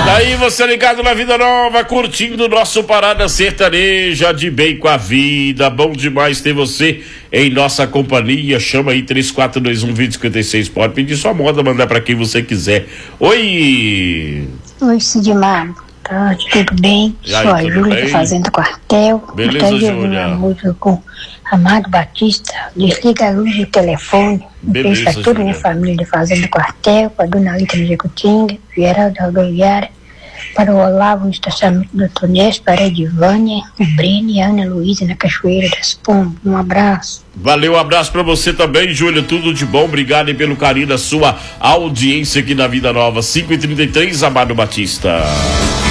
Daí você ligado na Vida Nova, curtindo o nosso Parada Sertaneja, de bem com a vida. Bom demais ter você em nossa companhia. Chama aí 3421-2056. Pode pedir sua moda, mandar pra quem você quiser. Oi! Oi, Sidmar. Tá, tudo bem? E aí, Sou a tudo Júlia, bem? da Fazenda Quartel. Beleza, Gostaria de ouvir Júlia? uma música com Amado Batista. Desliga a luz do telefone. Beleza, Beijo pra toda a minha Júlia. família da Fazenda Quartel, para a Dona Lita no Jecutinga, Geraldo Rodoviária, para o Olavo no estacionamento do Tonés, para a Edivânia, o Breno e a Ana Luísa na Cachoeira das Pombas. Um abraço. Valeu, um abraço pra você também, Júlia. Tudo de bom. Obrigado aí pelo carinho da sua audiência aqui na Vida Nova. 5h33, Amado Batista.